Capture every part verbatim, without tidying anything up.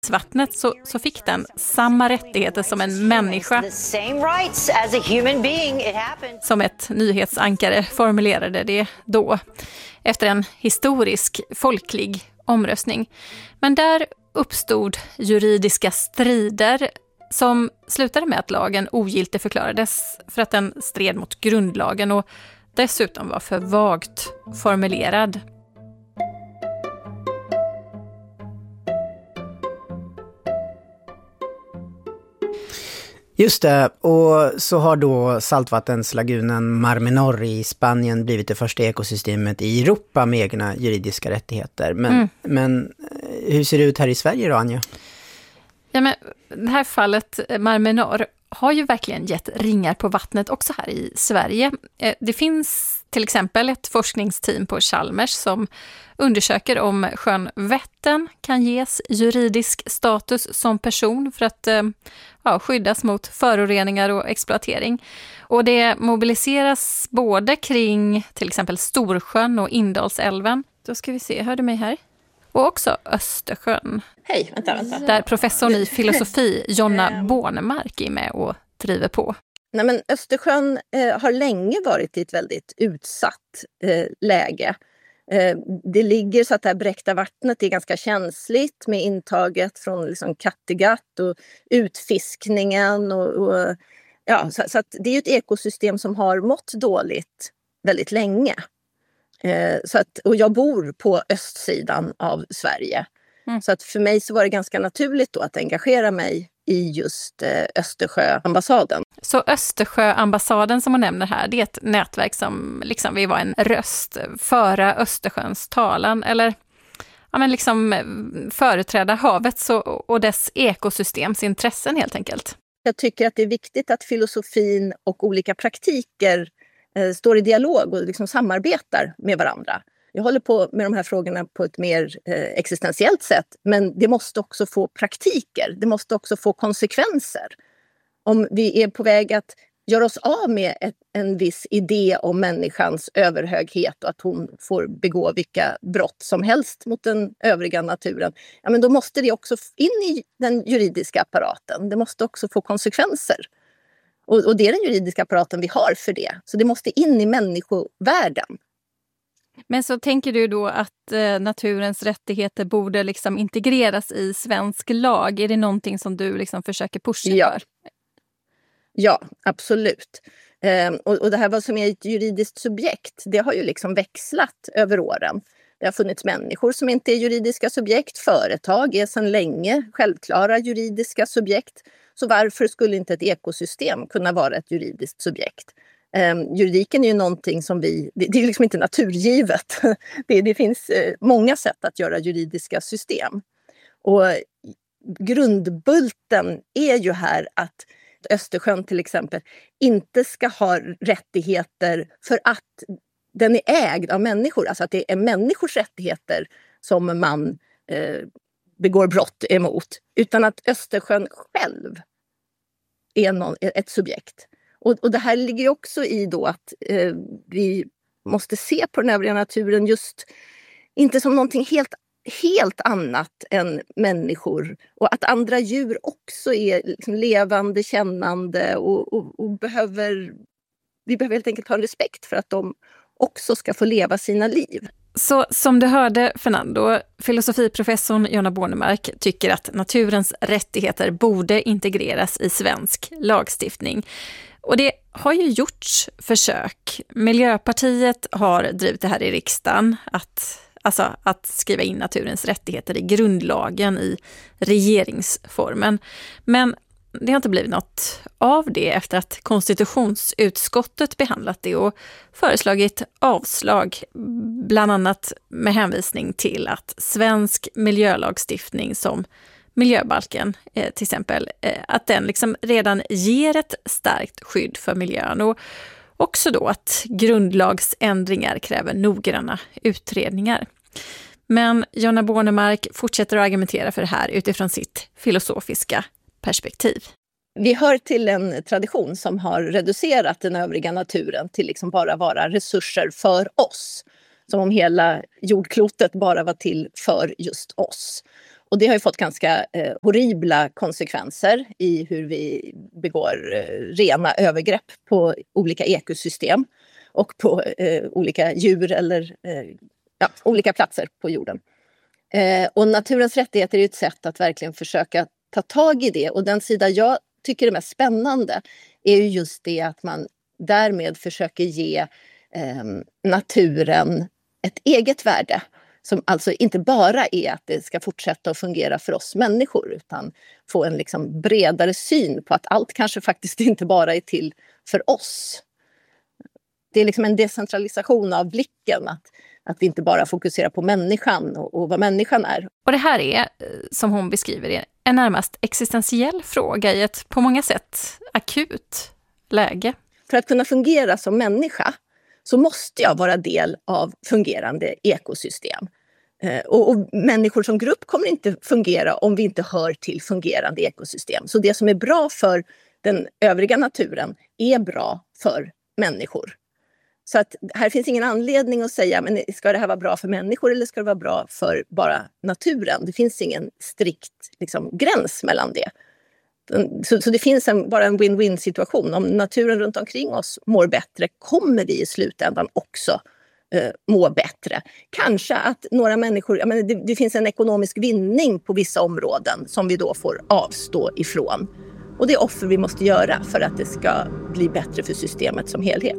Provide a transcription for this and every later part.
Vattnet så, så fick den samma rättigheter som en människa. Som ett nyhetsankare formulerade det då, efter en historisk folklig omröstning. Men där uppstod juridiska strider som slutade med att lagen ogiltig förklarades för att den stred mot grundlagen och dessutom var för vagt formulerad. Just det, och så har då saltvattenslagunen Mar Menor i Spanien blivit det första ekosystemet i Europa med egna juridiska rättigheter. Men, mm. men hur ser det ut här i Sverige då, Anja? Ja, men det här fallet Mar Menor har ju verkligen gett ringar på vattnet också här i Sverige. Det finns till exempel ett forskningsteam på Chalmers som undersöker om sjön Vättern kan ges juridisk status som person för att ja, skyddas mot föroreningar och exploatering. Och det mobiliseras både kring till exempel Storsjön och Indalsälven. Då ska vi se, hör du mig här? Och också Östersjön. Hej, vänta, vänta. Där professorn i filosofi Jonna Bornemark är med och driver på. Nej, men Östersjön eh, har länge varit i ett väldigt utsatt eh, läge. Eh, det ligger så att det här bräckta vattnet är ganska känsligt med intaget från liksom Kattegatt och utfiskningen. Och, och, ja, så, så att det är ett ekosystem som har mått dåligt väldigt länge. Eh, så att, och jag bor på östsidan av Sverige. Mm. Så att för mig så var det ganska naturligt då att engagera mig i just eh, Östersjöambassaden. Så Östersjöambassaden som hon nämner här, det är ett nätverk som liksom vill vara en röst, föra Östersjöns talan eller ja, men liksom företräda havets och, och dess ekosystems intressen helt enkelt. Jag tycker att det är viktigt att filosofin och olika praktiker eh, står i dialog och liksom samarbetar med varandra. Jag håller på med de här frågorna på ett mer eh, existentiellt sätt, men det måste också få praktiker, det måste också få konsekvenser. Om vi är på väg att göra oss av med ett, en viss idé om människans överhöghet och att hon får begå vilka brott som helst mot den övriga naturen, ja, men då måste det också in i den juridiska apparaten, det måste också få konsekvenser. Och, och det är den juridiska apparaten vi har för det, så det måste in i människovärlden. Men så tänker du då att eh, naturens rättigheter borde liksom integreras i svensk lag? Är det någonting som du liksom försöker pusha ja. för? Ja, absolut. Eh, och, och det här vad som är ett juridiskt subjekt, det har ju liksom växlat över åren. Det har funnits människor som inte är juridiska subjekt. Företag är sedan länge självklara juridiska subjekt. Så varför skulle inte ett ekosystem kunna vara ett juridiskt subjekt? Um, juridiken är ju någonting som vi, det, det är liksom inte naturgivet. det, det finns uh, många sätt att göra juridiska system. Och grundbulten är ju här att Östersjön till exempel inte ska ha rättigheter för att den är ägd av människor. Alltså att det är människors rättigheter som man uh, begår brott emot. Utan att Östersjön själv är någon, ett subjekt. Och, och det här ligger också i då att eh, vi måste se på den övriga naturen just inte som någonting helt, helt annat än människor. Och att andra djur också är liksom levande, kännande och, och, och behöver, vi behöver helt enkelt ha en respekt för att de också ska få leva sina liv. Så som du hörde, Fernando, filosofiprofessorn Jonna Bornemark tycker att naturens rättigheter borde integreras i svensk lagstiftning. Och det har ju gjorts försök. Miljöpartiet har drivit det här i riksdagen att, alltså att skriva in naturens rättigheter i grundlagen i regeringsformen. Men det har inte blivit något av det efter att konstitutionsutskottet behandlat det och föreslagit avslag, bland annat med hänvisning till att svensk miljölagstiftning som miljöbalken eh, till exempel, eh, att den liksom redan ger ett starkt skydd för miljön och också då att grundlagsändringar kräver noggranna utredningar. Men Jonna Bornemark fortsätter att argumentera för det här utifrån sitt filosofiska perspektiv. Vi hör till en tradition som har reducerat den övriga naturen till liksom bara vara resurser för oss. Som om hela jordklotet bara var till för just oss. Och det har ju fått ganska eh, horribla konsekvenser i hur vi begår eh, rena övergrepp på olika ekosystem och på eh, olika djur eller eh, ja, olika platser på jorden. Eh, och naturens rättigheter är ett sätt att verkligen försöka ta tag i det. Och den sida jag tycker är mest spännande är ju just det att man därmed försöker ge eh, naturen ett eget värde. Som alltså inte bara är att det ska fortsätta att fungera för oss människor utan få en liksom bredare syn på att allt kanske faktiskt inte bara är till för oss. Det är liksom en decentralisation av blicken att, att vi inte bara fokuserar på människan och, och vad människan är. Och det här är, som hon beskriver det, en närmast existentiell fråga i ett på många sätt akut läge. För att kunna fungera som människa så måste jag vara del av fungerande ekosystem. Eh, och, och människor som grupp kommer inte fungera om vi inte hör till fungerande ekosystem. Så det som är bra för den övriga naturen är bra för människor. Så att här finns ingen anledning att säga, men ska det här vara bra för människor eller ska det vara bra för bara naturen? Det finns ingen strikt liksom, gräns mellan det. Så, så det finns en, bara en win-win situation. Om naturen runt omkring oss mår bättre kommer vi i slutändan också eh, må bättre. Kanske att några människor, jag menar, det, det finns en ekonomisk vinning på vissa områden som vi då får avstå ifrån. Och det är offer vi måste göra för att det ska bli bättre för systemet som helhet.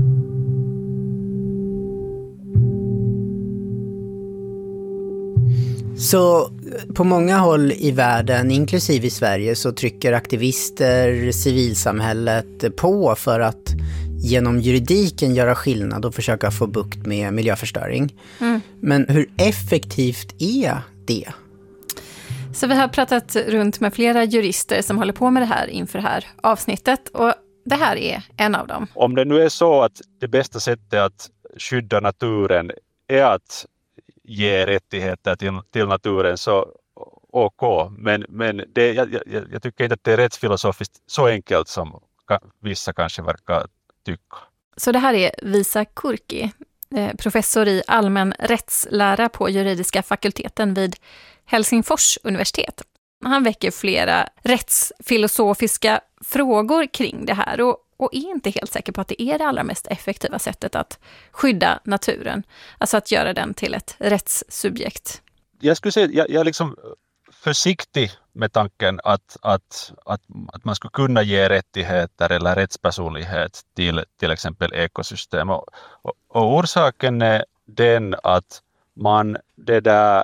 Så på många håll i världen, inklusive i Sverige, så trycker aktivister, civilsamhället på för att genom juridiken göra skillnad och försöka få bukt med miljöförstöring. Mm. Men hur effektivt är det? Så vi har pratat runt med flera jurister som håller på med det här inför det här avsnittet och det här är en av dem. Om det nu är så att det bästa sättet att skydda naturen är att ge rättigheter till, till naturen så okej. Men, men det, jag, jag, jag tycker inte att det är rättsfilosofiskt så enkelt som vissa kanske verkar tycka. Så det här är Visa Kurki, professor i allmän rättslära på juridiska fakulteten vid Helsingfors universitet. Han väcker flera rättsfilosofiska frågor kring det här och Och är inte helt säker på att det är det allra mest effektiva sättet att skydda naturen. Alltså att göra den till ett rättssubjekt. Jag skulle säga att jag, jag är liksom försiktig med tanken att, att, att, att man skulle kunna ge rättigheter eller rättspersonlighet till till exempel ekosystem. Och, och, och orsaken är den att man det där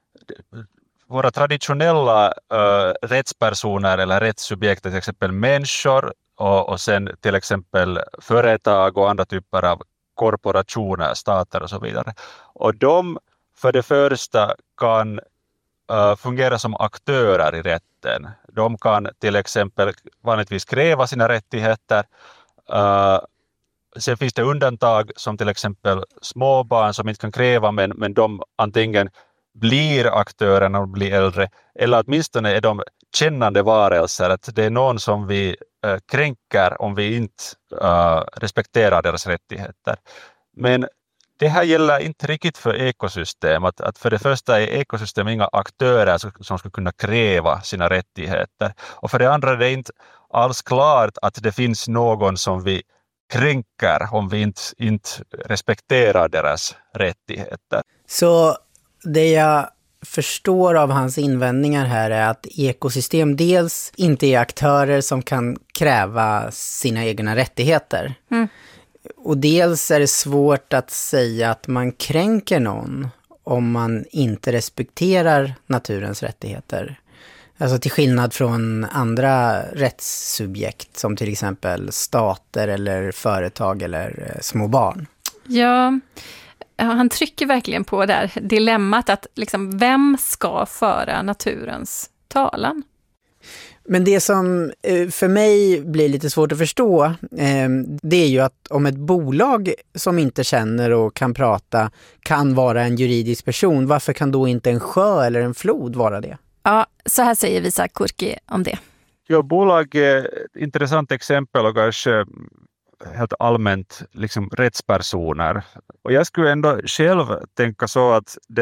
våra traditionella uh, rättspersoner eller rättssubjekt, till exempel människor och, och sen till exempel företag och andra typer av korporationer, stater och så vidare. Och de för det första kan uh, fungera som aktörer i rätten. De kan till exempel vanligtvis kräva sina rättigheter. Uh, sen finns det undantag som till exempel småbarn som inte kan kräva men, men de antingen blir aktörer när de blir äldre eller åtminstone är de kännande varelser att det är någon som vi äh, kränker om vi inte äh, respekterar deras rättigheter. Men det här gäller inte riktigt för ekosystem. Att, att för det första är ekosystem inga aktörer som, som skulle kunna kräva sina rättigheter. Och för det andra är det inte alls klart att det finns någon som vi kränker om vi inte, inte respekterar deras rättigheter. Så det jag förstår av hans invändningar här är att ekosystem dels inte är aktörer som kan kräva sina egna rättigheter. Mm. Och dels är det svårt att säga att man kränker någon om man inte respekterar naturens rättigheter. Alltså till skillnad från andra rättssubjekt som till exempel stater eller företag eller små barn. Ja, han trycker verkligen på det här dilemmat att liksom, vem ska föra naturens talan? Men det som för mig blir lite svårt att förstå det är ju att om ett bolag som inte känner och kan prata kan vara en juridisk person, varför kan då inte en sjö eller en flod vara det? Ja, så här säger Visa Kurki om det. Ja, bolag är ett intressant exempel och kanske helt allmänt liksom rättspersoner. Och jag skulle ändå själv tänka så att den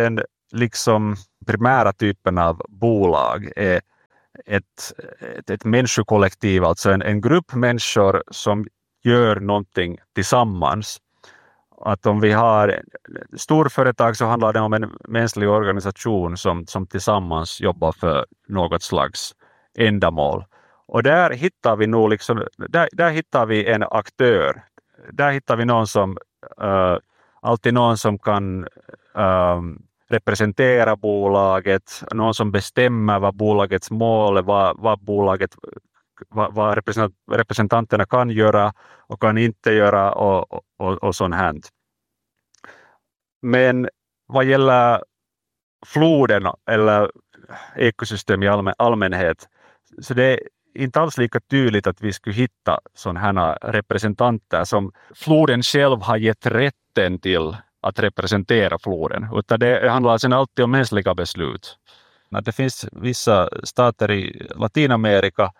liksom primära typen av bolag är ett, ett, ett människokollektiv, alltså en, en grupp människor som gör någonting tillsammans. Att om vi har storföretag så handlar det om en mänsklig organisation som, som tillsammans jobbar för något slags ändamål. Och där hittar vi nog liksom, där, där hittar vi en aktör. Där hittar vi någon som uh, alltid någon som kan uh, representera bolaget, någon som bestämmer vad bolagets mål är, vad, vad bolaget vad, vad representanterna kan göra och kan inte göra och, och, och sånt här. Men vad gäller floden eller ekosystem i allmän, allmänhet, så det är inte alls lika tydligt att vi skulle hitta sådana här representanter som floden själv har gett rätten till att representera floden, utan det handlar sedan alltid om mänskliga beslut. Det finns vissa stater i Latinamerika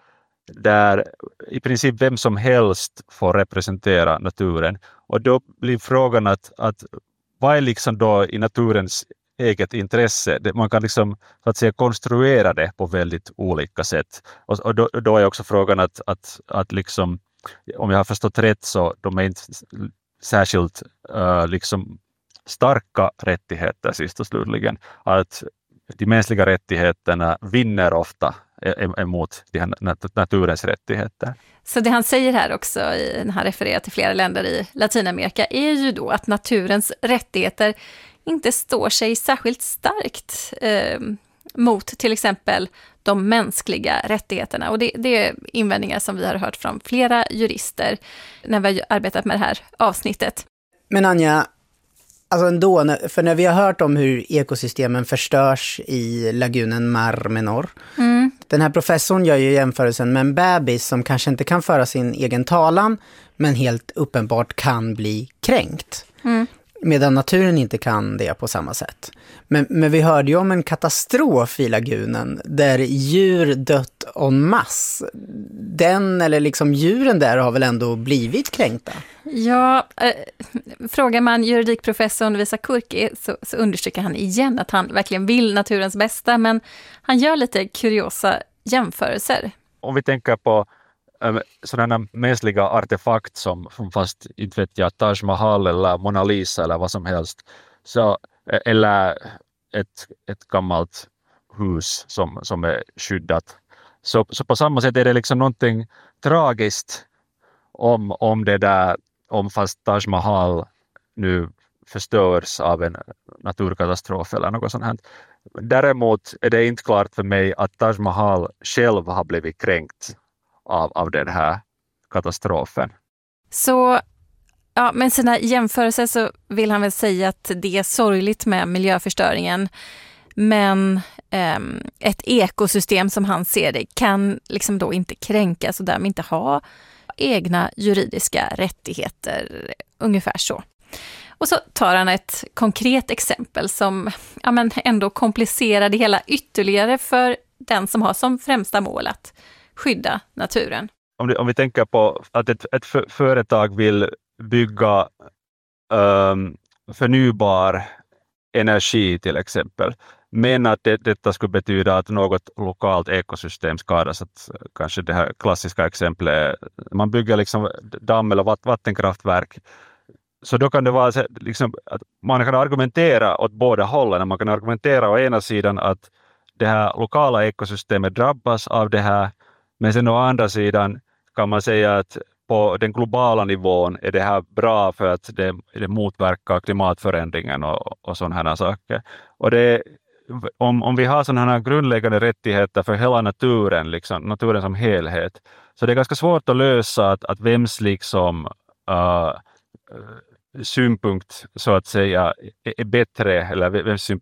där i princip vem som helst får representera naturen, och då blir frågan att, att vad är liksom då i naturens eget intresse? Man kan liksom så att säga konstruera det på väldigt olika sätt, och, och då, då är också frågan att, att, att liksom, om jag har förstått rätt så de är inte särskilt uh, liksom starka rättigheter sist och slutligen, att de mänskliga rättigheterna vinner ofta emot de här naturens rättigheter. Så det han säger här också, när han refererar till flera länder i Latinamerika, är ju då att naturens rättigheter inte står sig särskilt starkt eh, mot till exempel de mänskliga rättigheterna. Och det, det är invändningar som vi har hört från flera jurister när vi har arbetat med det här avsnittet. Men Anja, alltså ändå, för när vi har hört om hur ekosystemen förstörs i lagunen Mar Menor. Mm. Den här professorn gör ju jämförelsen med en bebis som kanske inte kan föra sin egen talan, men helt uppenbart kan bli kränkt. Mm. Medan naturen inte kan det på samma sätt. Men, men vi hörde ju om en katastrof i lagunen där djur dött en masse. Den eller liksom djuren där har väl ändå blivit kränkta? Ja, eh, frågar man juridikprofessorn Visa Kurki så, så understryker han igen att han verkligen vill naturens bästa, men han gör lite kuriosa jämförelser. Om vi tänker på um, sådana mänskliga artefakt som, som fast inte vet jag, Taj Mahal eller Mona Lisa eller vad som helst, så, eller ett, ett gammalt hus som, som är skyddat. Så, så på samma sätt är det liksom någonting tragiskt om, om det där, om fast Taj Mahal nu förstörs av en naturkatastrof eller något sånt här. Däremot är det inte klart för mig att Taj Mahal själv har blivit kränkt av, av den här katastrofen. Så, ja, men sina jämförelser så vill han väl säga att det är sorgligt med miljöförstöringen. Men eh, ett ekosystem som han ser det kan liksom då inte kränkas och därmed inte ha egna juridiska rättigheter, ungefär så. Och så tar han ett konkret exempel som ja, men ändå komplicerar det hela ytterligare för den som har som främsta mål att skydda naturen. Om, det, om vi tänker på att ett, ett för, företag vill bygga um, förnybar energi till exempel, men att det, detta skulle betyda att något lokalt ekosystem skadas. Att kanske det här klassiska exemplet är, man bygger liksom damm- eller vattenkraftverk. Så då kan det vara så, liksom, att man kan argumentera åt båda hållen. Man kan argumentera å ena sidan att det här lokala ekosystemet drabbas av det här, men sen å andra sidan kan man säga att på den globala nivån är det här bra för att det, det motverkar klimatförändringen och, och sådana här saker. Och det, om, om vi har sådana här grundläggande rättigheter för hela naturen, liksom, naturen som helhet, så det är ganska svårt att lösa att, att vems liksom uh, synpunkt så att säga är bättre, eller vems